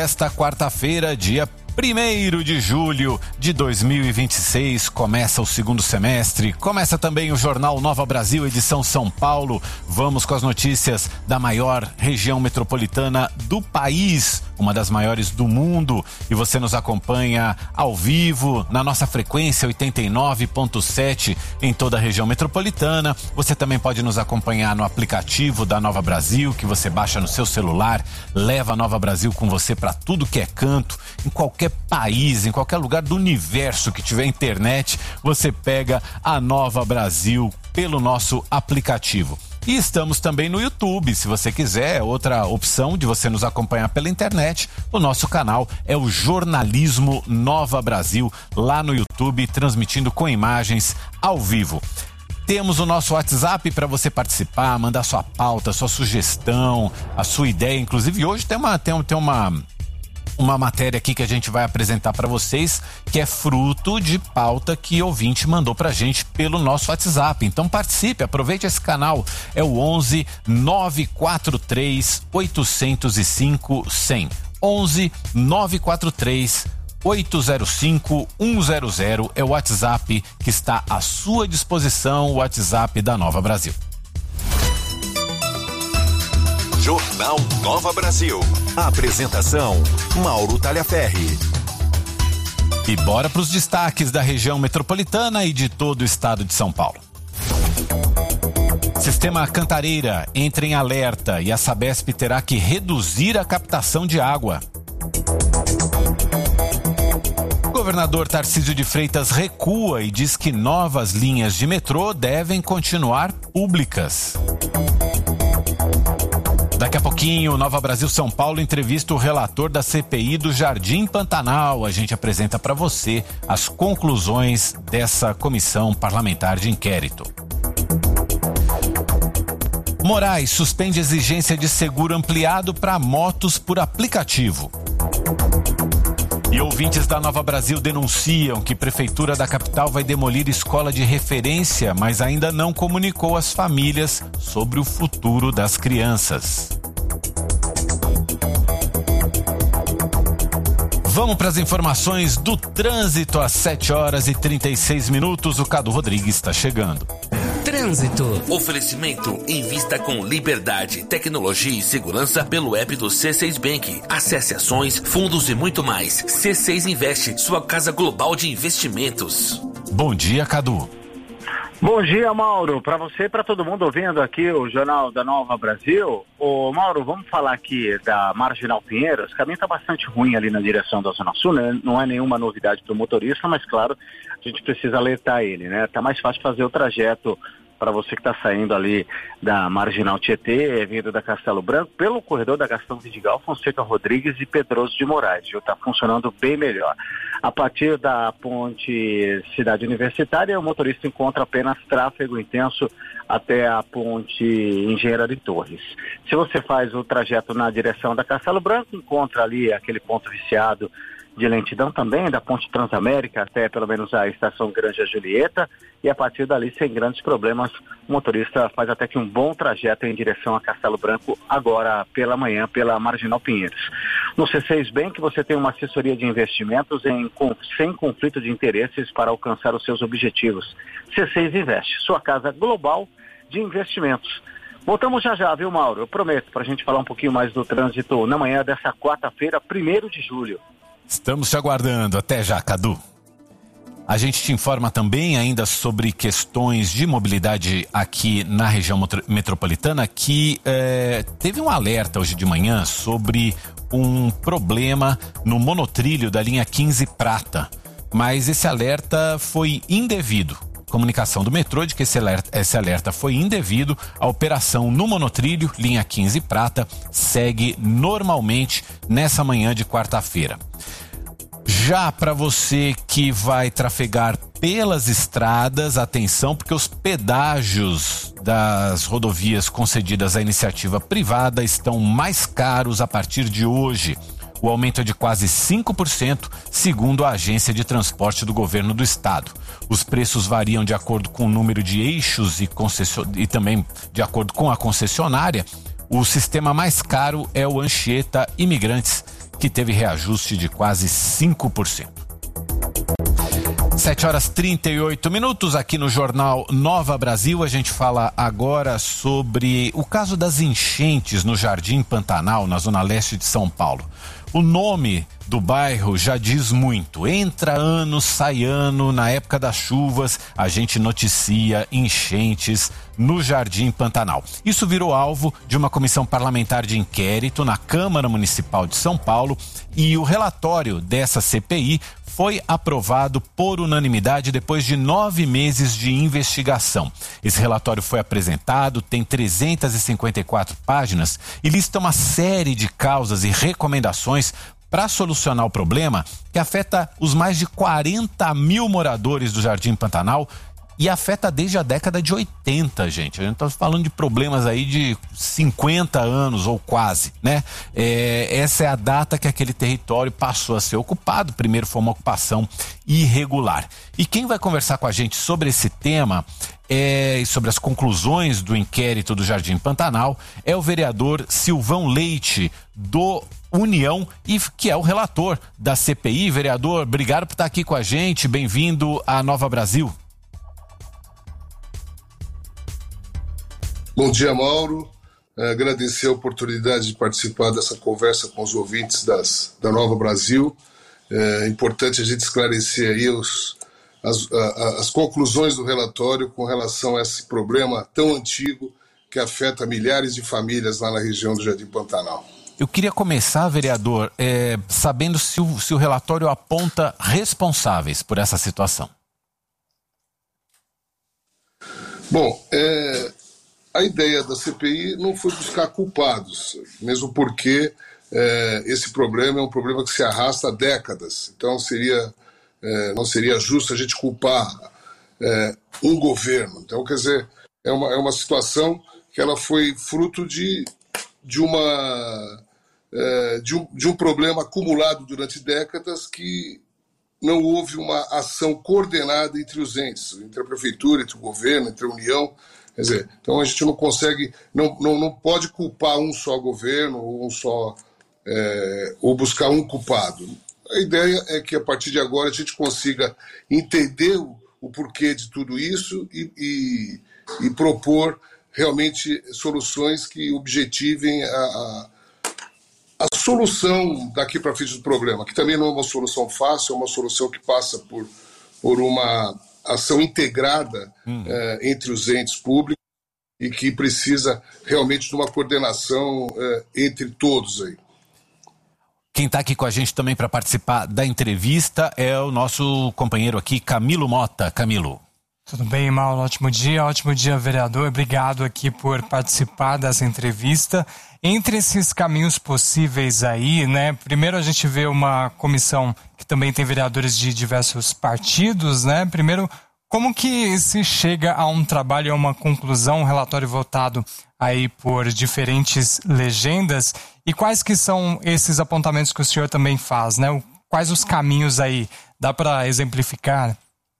Esta quarta-feira, dia 1º de julho de 2026, começa o segundo semestre, começa também o Jornal Nova Brasil, edição São Paulo. Vamos com as notícias da maior região metropolitana do país, uma das maiores do mundo, e você nos acompanha ao vivo na nossa frequência 89.7 em toda a região metropolitana. Você também pode nos acompanhar no aplicativo da Nova Brasil, que você baixa no seu celular, leva a Nova Brasil com você para tudo que é canto, em qualquer país, em qualquer lugar do universo que tiver internet, você pega a Nova Brasil pelo nosso aplicativo. E estamos também no YouTube, se você quiser, outra opção de você nos acompanhar pela internet. O nosso canal é o Jornalismo Nova Brasil, lá no YouTube, transmitindo com imagens ao vivo. Temos o nosso WhatsApp para você participar, mandar sua pauta, sua sugestão, a sua ideia. Inclusive, hoje tem uma matéria aqui que a gente vai apresentar para vocês, que é fruto de pauta que o ouvinte mandou pra gente pelo nosso WhatsApp. Então participe, aproveite esse canal, é o 11 943 805 100. 11 943 805 100 é o WhatsApp que está à sua disposição, o WhatsApp da Nova Brasil. Jornal Nova Brasil. Apresentação: Mauro Talhaferri. E bora para os destaques da região metropolitana e de todo o estado de São Paulo. Sistema Cantareira entra em alerta e a Sabesp terá que reduzir a captação de água. O governador Tarcísio de Freitas recua e diz que novas linhas de metrô devem continuar públicas. Daqui a pouquinho, Nova Brasil São Paulo entrevista o relator da CPI do Jardim Pantanal. A gente apresenta para você as conclusões dessa comissão parlamentar de inquérito. Moraes suspende exigência de seguro ampliado para motos por aplicativo. E ouvintes da Nova Brasil denunciam que a Prefeitura da capital vai demolir escola de referência, mas ainda não comunicou às famílias sobre o futuro das crianças. Vamos para as informações do trânsito às 7h36. O Cadu Rodrigues está chegando. Trânsito. Oferecimento: invista com liberdade, tecnologia e segurança pelo app do C6 Bank. Acesse ações, fundos e muito mais. C6 Investe, sua casa global de investimentos. Bom dia, Cadu. Bom dia, Mauro. Para você e para todo mundo ouvindo aqui o Jornal da Nova Brasil. Ô, Mauro, vamos falar aqui da Marginal Pinheiros. O caminho está bastante ruim ali na direção da Zona Sul, né? Não é nenhuma novidade para o motorista, mas claro, a gente precisa alertar ele, né? Tá mais fácil fazer o trajeto para você que está saindo ali da Marginal Tietê, vindo da Castelo Branco, pelo corredor da Gastão Vidigal, Fonseca Rodrigues e Pedroso de Moraes. Já está funcionando bem melhor. A partir da ponte Cidade Universitária, o motorista encontra apenas tráfego intenso até a ponte Engenheiro de Torres. Se você faz o trajeto na direção da Castelo Branco, encontra ali aquele ponto viciado de lentidão também, da ponte Transamérica até pelo menos a estação Granja Julieta, e a partir dali, sem grandes problemas, o motorista faz até que um bom trajeto em direção a Castelo Branco, agora pela manhã, pela Marginal Pinheiros. No C6 Bank, você tem uma assessoria de investimentos sem conflito de interesses para alcançar os seus objetivos. C6 Investe, sua casa global de investimentos. Voltamos já, viu, Mauro? Eu prometo, para a gente falar um pouquinho mais do trânsito na manhã dessa quarta-feira, 1º de julho. Estamos te aguardando. Até já, Cadu. A gente te informa também ainda sobre questões de mobilidade aqui na região metropolitana, que teve um alerta hoje de manhã sobre um problema no monotrilho da linha 15 Prata, mas esse alerta foi indevido. Comunicação do metrô de que esse alerta foi indevido. A operação no monotrilho, linha 15 Prata, segue normalmente nessa manhã de quarta-feira. Já para você que vai trafegar pelas estradas, atenção, porque os pedágios das rodovias concedidas à iniciativa privada estão mais caros a partir de hoje. O aumento é de quase 5%, segundo a Agência de Transporte do Governo do Estado. Os preços variam de acordo com o número de eixos e também de acordo com a concessionária. O sistema mais caro é o Anchieta Imigrantes, que teve reajuste de quase 5%. 7h38 aqui no Jornal Nova Brasil. A gente fala agora sobre o caso das enchentes no Jardim Pantanal, na zona leste de São Paulo. O nome do bairro já diz muito. Entra ano, sai ano, na época das chuvas, a gente noticia enchentes no Jardim Pantanal. Isso virou alvo de uma comissão parlamentar de inquérito na Câmara Municipal de São Paulo e o relatório dessa CPI foi aprovado por unanimidade depois de 9 meses de investigação. Esse relatório foi apresentado, tem 354 páginas e lista uma série de causas e recomendações para solucionar o problema que afeta os mais de 40 mil moradores do Jardim Pantanal e afeta desde a década de 80, gente. A gente está falando de problemas aí de 50 anos ou quase, né? Essa é a data que aquele território passou a ser ocupado. Primeiro foi uma ocupação irregular. E quem vai conversar com a gente sobre esse tema e sobre as conclusões do inquérito do Jardim Pantanal é o vereador Silvão Leite, do União, e que é o relator da CPI. Vereador, obrigado por estar aqui com a gente. Bem-vindo à Nova Brasil. Bom dia, Mauro. Agradecer a oportunidade de participar dessa conversa com os ouvintes da Nova Brasil. É importante a gente esclarecer aí as conclusões do relatório com relação a esse problema tão antigo que afeta milhares de famílias lá na região do Jardim Pantanal. Eu queria começar, vereador, sabendo se o relatório aponta responsáveis por essa situação. Bom, a ideia da CPI não foi buscar culpados, mesmo porque esse problema é um problema que se arrasta há décadas. Então não seria justo a gente culpar um governo. Então, quer dizer, é uma situação que ela foi fruto de um problema acumulado durante décadas que não houve uma ação coordenada entre os entes, entre a prefeitura, entre o governo, entre a União. Quer dizer, então a gente não consegue, não pode culpar um só governo ou buscar um culpado. A ideia é que a partir de agora a gente consiga entender o porquê de tudo isso e propor realmente soluções que objetivem a solução daqui para frente do problema, que também não é uma solução fácil, é uma solução que passa por uma ação integrada entre os entes públicos e que precisa realmente de uma coordenação entre todos aí. Quem está aqui com a gente também para participar da entrevista é o nosso companheiro aqui, Camilo Mota. Camilo. Tudo bem, Mauro? Ótimo dia, vereador. Obrigado aqui por participar dessa entrevista. Entre esses caminhos possíveis aí, né? Primeiro a gente vê uma comissão que também tem vereadores de diversos partidos, né? Primeiro, como que se chega a um trabalho, a uma conclusão, um relatório votado aí por diferentes legendas? E quais que são esses apontamentos que o senhor também faz, né? Quais os caminhos aí? Dá para exemplificar?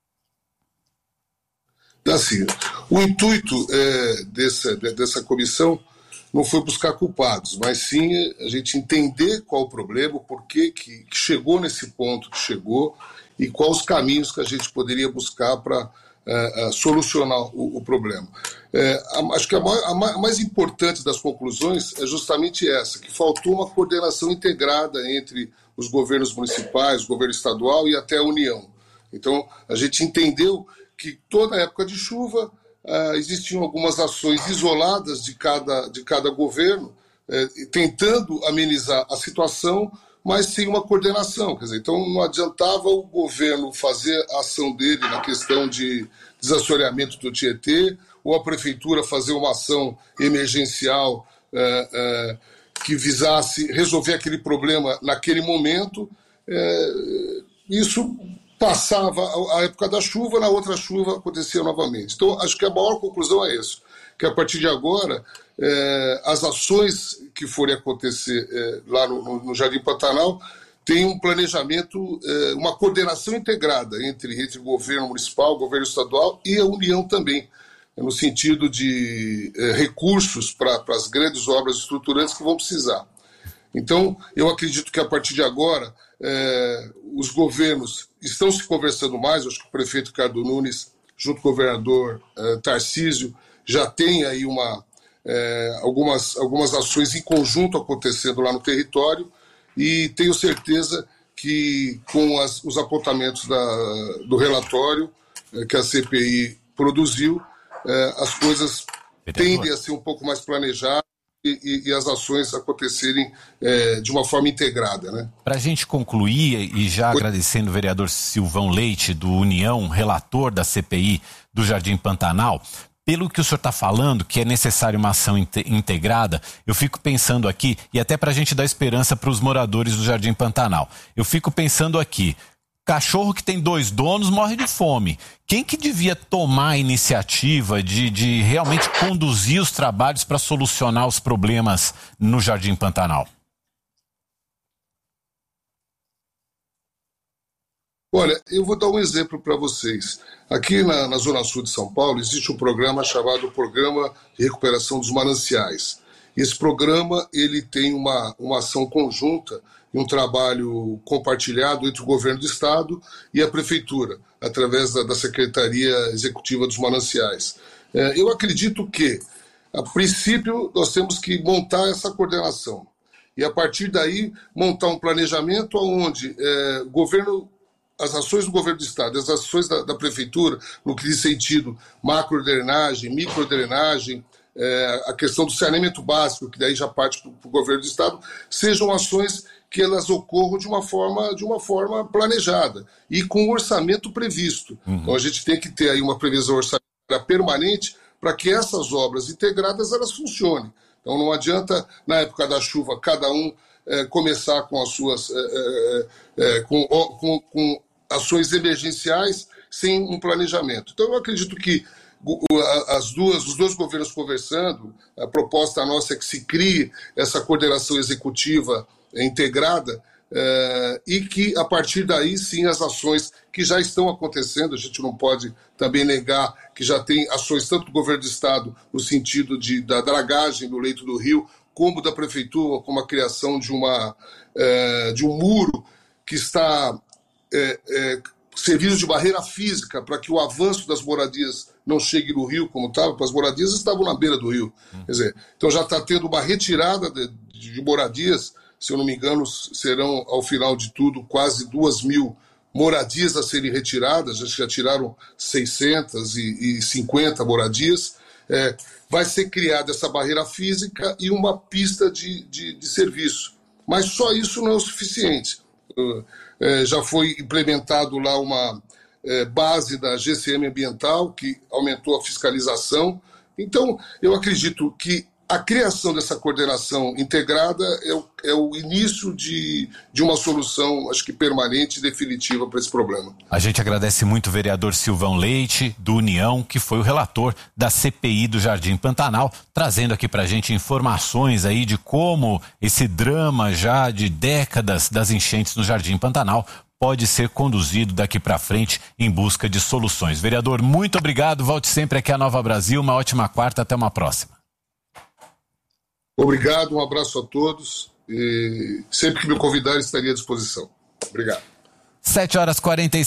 Assim, o intuito dessa comissão não foi buscar culpados, mas sim a gente entender qual o problema, o porquê que chegou nesse ponto que chegou e quais os caminhos que a gente poderia buscar para solucionar o problema. Acho que a mais importante das conclusões é justamente essa, que faltou uma coordenação integrada entre os governos municipais, o governo estadual e até a União. Então, a gente entendeu que toda época de chuva existiam algumas ações isoladas de cada governo, tentando amenizar a situação, mas sem uma coordenação. Quer dizer, então não adiantava o governo fazer a ação dele na questão de desassoreamento do Tietê, ou a prefeitura fazer uma ação emergencial que visasse resolver aquele problema naquele momento. Isso passava a época da chuva, na outra chuva acontecia novamente. Então, acho que a maior conclusão é isso, que a partir de agora, as ações que forem acontecer lá no Jardim Pantanal tem um planejamento, uma coordenação integrada entre o governo municipal, o governo estadual e a União também, no sentido de recursos para as grandes obras estruturantes que vão precisar. Então, eu acredito que a partir de agora, os governos estão se conversando mais. Eu acho que o prefeito Ricardo Nunes, junto com o governador Tarcísio, já tem aí algumas ações em conjunto acontecendo lá no território, e tenho certeza que com os apontamentos do relatório que a CPI produziu, as coisas tendem a ser um pouco mais planejadas e as ações acontecerem de uma forma integrada, né? Para a gente concluir, e já agradecendo o vereador Silvão Leite, do União, relator da CPI do Jardim Pantanal, pelo que o senhor está falando, que é necessário uma ação integrada, eu fico pensando aqui, e até para a gente dar esperança para os moradores do Jardim Pantanal, eu fico pensando aqui, cachorro que tem 2 donos morre de fome. Quem que devia tomar a iniciativa de realmente conduzir os trabalhos para solucionar os problemas no Jardim Pantanal? Olha, eu vou dar um exemplo para vocês. Aqui na Zona Sul de São Paulo existe um programa chamado Programa de Recuperação dos Mananciais. Esse programa ele tem uma ação conjunta e um trabalho compartilhado entre o governo do estado e a prefeitura, através da Secretaria Executiva dos Mananciais. Eu acredito que, a princípio, nós temos que montar essa coordenação e, a partir daí, montar um planejamento onde as ações do governo do estado, as ações da prefeitura, no que diz sentido macrodrenagem, microdrenagem, a questão do saneamento básico, que daí já parte para o governo do estado, sejam ações que elas ocorram de uma forma planejada e com orçamento previsto. Então a gente tem que ter aí uma previsão orçamentária permanente para que essas obras integradas elas funcionem. Então não adianta, na época da chuva, cada um começar com as suas com ações emergenciais sem um planejamento. Então eu acredito que os dois governos conversando, a proposta nossa é que se crie essa coordenação executiva integrada e que a partir daí sim as ações que já estão acontecendo, a gente não pode também negar que já tem ações tanto do governo do estado no sentido da dragagem do leito do rio, como da prefeitura, como a criação de um muro que está servindo de barreira física para que o avanço das moradias não chegue no rio como estava, porque as moradias estavam na beira do rio. Quer dizer, então já está tendo uma retirada de moradias, se eu não me engano, serão, ao final de tudo, quase 2.000 moradias a serem retiradas, já tiraram 650 moradias. Vai ser criada essa barreira física e uma pista de serviço. Mas só isso não é o suficiente. Já foi implementado lá uma base da GCM ambiental, que aumentou a fiscalização. Então, eu acredito que a criação dessa coordenação integrada é o início de uma solução, acho que permanente e definitiva para esse problema. A gente agradece muito o vereador Silvão Leite, do União, que foi o relator da CPI do Jardim Pantanal, trazendo aqui para a gente informações aí de como esse drama já de décadas das enchentes no Jardim Pantanal pode ser conduzido daqui para frente em busca de soluções. Vereador, muito obrigado, volte sempre aqui à Nova Brasil, uma ótima quarta, até uma próxima. Obrigado, um abraço a todos e sempre que me convidarem estaria à disposição. Obrigado. 7h47.